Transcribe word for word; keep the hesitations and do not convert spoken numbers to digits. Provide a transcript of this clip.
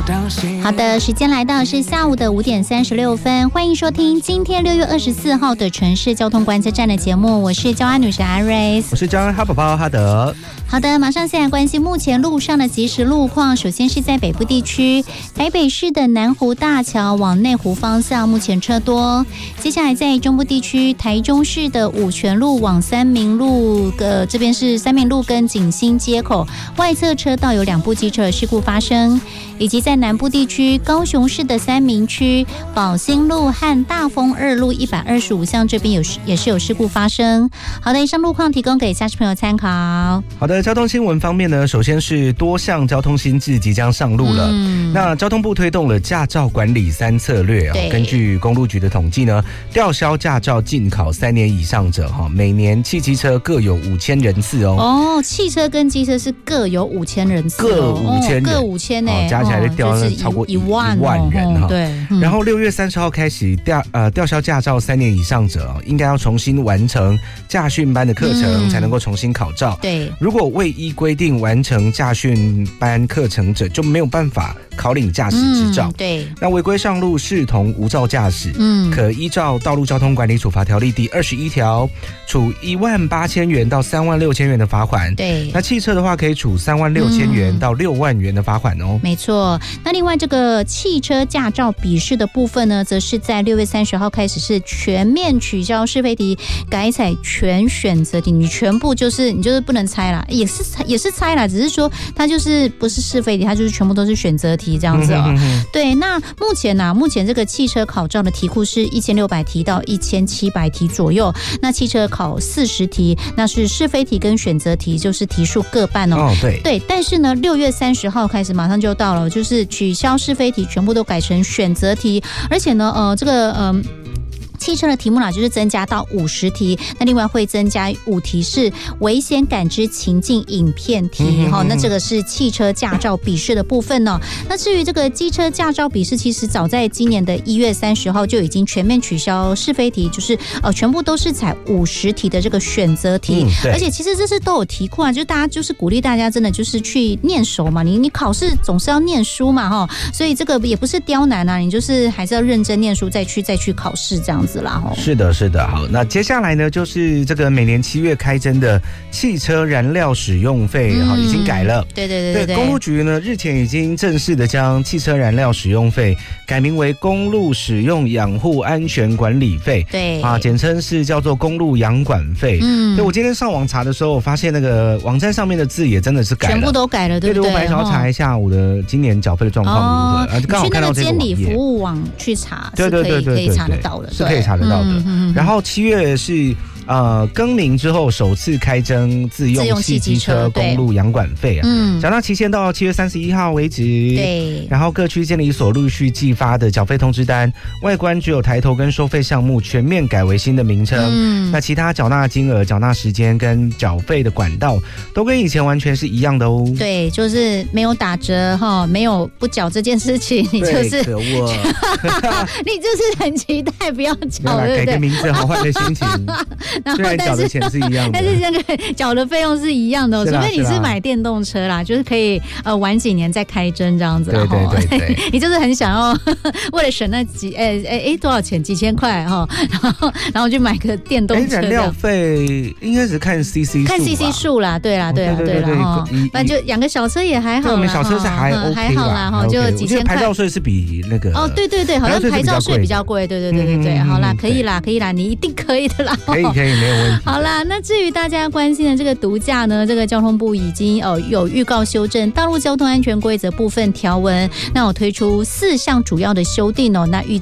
好的，时间来到是下午的五点三十六分，欢迎收听今天六月二十四号的城市交通观测站的节目，我是交安女神阿瑞， 我是交安哈宝宝哈德。 好的，马上先来关心目前路上的即时路况。首先是在北部地区，台北市的南湖大桥往内湖方向目前车多。接下来在中部地区，台中市的五权路往三民路，呃，这边是三民路跟景兴街口外侧车道有两部机车事故发生。以及在南部地区，高雄市的三民区宝兴路和大丰二路一百二十五巷这边有也是有事故发生。好的，以上路况提供给驾驶朋友参考。 好的，交通新闻方面呢，首先是多项交通新制即将上路了。嗯、那交通部推动了驾照管理三策略哦。根据公路局的统计呢，吊销驾照禁考三年以上者哈，每年汽机车各有五千人次哦。 哦，汽车跟机车是各有五千人次、哦， 各五千人， 各五千呢， 加起来就吊了超过一万人哈。对。嗯、然后六月三十号开始吊呃吊销驾照三年以上者哦，应该要重新完成驾训班的课程，嗯、才能够重新考照。 对。 如果未依规定完成驾训班课程者，就没有办法考领驾驶执照。 嗯、对。 那违规上路视同无照驾驶，嗯，可依照《道路交通管理处罚条例》第二十一条，处一万八千元到三万六千元的罚款。 对。 那汽车的话，可以处三万六千元到六万元的罚款哦。 没错。那另外这个汽车驾照笔试的部分呢，则是在六月三十号开始是全面取消是非题，改采全选择题，你全部就是你就是不能猜啦，也是也是猜啦，只是说它就是不是是非题，它就是全部都是选择题这样子哦。嗯、哼哼对，那目前呢、啊，目前这个汽车考照的题库是一千六百题到一千七百题左右，那汽车考四十题，那是是非题跟选择题，就是题数各半哦。 哦，对对，但是呢，六月三十号开始马上就到了，就是取消是非题，全部都改成选择题，而且呢，呃，这个嗯。呃汽车的题目呢，就是增加到五十题，那另外会增加五题是危险感知情境影片题哈、嗯，那这个是汽车驾照笔试的部分呢。那至于这个机车驾照笔试，其实早在今年的一月三十号就已经全面取消是非题，就是呃全部都是采五十题的这个选择题，嗯、而且其实这是都有题库啊，就大家就是鼓励大家真的就是去念熟嘛，你你考试总是要念书嘛哈，所以这个也不是刁难啊，你就是还是要认真念书再去再去考试这样子。 是的，是的，好，那接下来呢，就是这个每年七月开征的汽车燃料使用费，哈、嗯，已经改了。 对对对 对, 对， 公路局呢日前已经正式的将汽车燃料使用费改名为公路使用养护安全管理费， 对啊，简称是叫做公路养管费。嗯，对，我今天上网查的时候，我发现那个网站上面的字也真的是改了， 全部都改了，对不对？ 对，我本来想要查一下我的今年缴费的状况如何， 哦、 刚好看到这个网页。 你去那个监理服务网去查， 对对对对对， 可以查得到的， 是可以查得到的。嗯嗯嗯，然后七月是呃更名之后首次开征自用汽机车公路养管费啊，嗯，缴纳期限到七月三十一号为止。 对， 然后各区监理所陆续寄发的缴费通知单，外观只有抬头跟收费项目全面改为新的名称。嗯，那其他缴纳金额、缴纳时间跟缴费的管道都跟以前完全是一样的哦。 对，就是没有打折哈，没有不缴这件事情，你就是可恶， 你就是很期待不要缴，对不对？ 改个名字好坏的心情。 然后虽然缴的钱是一样的， 但是这个缴的费用是一样的、哦，除非你是买电动车啦，就是可以呃晚几年再开征这样子。 对对对对， 你就是很想要为了省那几哎哎哎多少钱几千块哈，然后然后去买个电动车。 燃料费应该是看 C C 数， 看 C C 数啦，对啦对啦对啦哈，反正就养个小车也还好啦， 我们小车是还 OK 还好啦哈，就几千块。 牌照税是比那个哦对对对，好像牌照税比较贵，对对对对对，好啦可以啦可以啦，你一定可以的啦， 可以可以没有问题。 好啦，那至于大家关心的这个毒驾呢，这个交通部已经呃有预告修正道路交通安全规则部分条文，那我推出四项主要的修订哦，那预